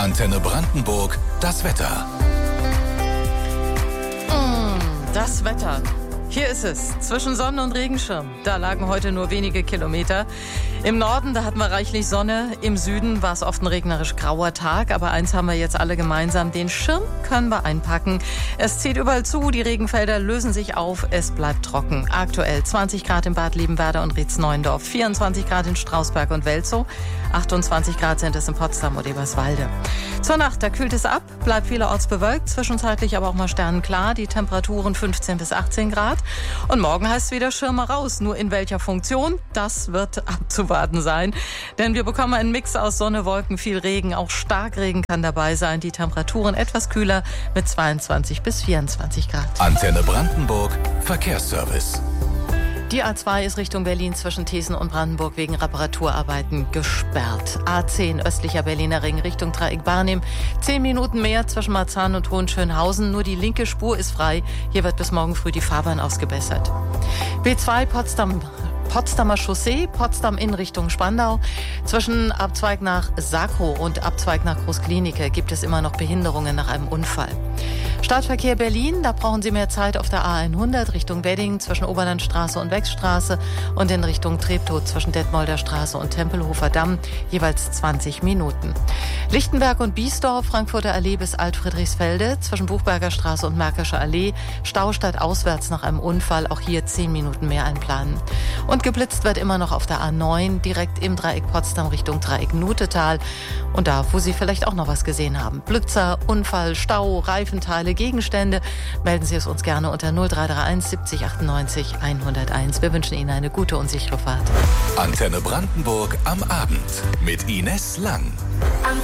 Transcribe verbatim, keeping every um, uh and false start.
Antenne Brandenburg, das Wetter. Das Wetter. Hier ist es, zwischen Sonne und Regenschirm. Da lagen heute nur wenige Kilometer. Im Norden, da hatten wir reichlich Sonne. Im Süden war es oft ein regnerisch grauer Tag. Aber eins haben wir jetzt alle gemeinsam, den Schirm können wir einpacken. Es zieht überall zu, die Regenfelder lösen sich auf, es bleibt trocken. Aktuell zwanzig Grad in Bad Liebenwerda und Rietz-Neuendorf, vierundzwanzig Grad in Strausberg und Welzow, achtundzwanzig Grad sind es in Potsdam und Eberswalde. Zur Nacht, da kühlt es ab, bleibt vielerorts bewölkt, zwischenzeitlich aber auch mal sternenklar. Die Temperaturen fünfzehn bis achtzehn Grad. Und morgen heißt es wieder Schirme raus. Nur in welcher Funktion? Das wird abzuwarten sein. Denn wir bekommen einen Mix aus Sonne, Wolken, viel Regen. Auch Starkregen kann dabei sein. Die Temperaturen etwas kühler mit zweiundzwanzig bis vierundzwanzig Grad. Antenne Brandenburg, Verkehrsservice. Die A zwei ist Richtung Berlin zwischen Thesen und Brandenburg wegen Reparaturarbeiten gesperrt. A zehn östlicher Berliner Ring Richtung Dreieck Barnim. Zehn Minuten mehr zwischen Marzahn und Hohenschönhausen. Nur die linke Spur ist frei. Hier wird bis morgen früh die Fahrbahn ausgebessert. B zwei Potsdam. Potsdamer Chaussee, Potsdam in Richtung Spandau. Zwischen Abzweig nach Sacro und Abzweig nach Großklinike gibt es immer noch Behinderungen nach einem Unfall. Stadtverkehr Berlin, da brauchen Sie mehr Zeit auf der A hundert Richtung Wedding zwischen Oberlandstraße und Wechsstraße und in Richtung Treptow zwischen Detmolder Straße und Tempelhofer Damm jeweils zwanzig Minuten. Lichtenberg und Biesdorf, Frankfurter Allee bis Altfriedrichsfelde zwischen Buchberger Straße und Märkischer Allee, Staustadt auswärts nach einem Unfall, auch hier zehn Minuten mehr einplanen. Und geblitzt wird immer noch auf der A neun, direkt im Dreieck Potsdam Richtung Dreieck Nutetal. Und da, wo Sie vielleicht auch noch was gesehen haben. Blitzer, Unfall, Stau, Reifenteile, Gegenstände, melden Sie es uns gerne unter null drei drei eins siebzig achtundneunzig hunderteins. Wir wünschen Ihnen eine gute und sichere Fahrt. Antenne Brandenburg am Abend mit Ines Lang.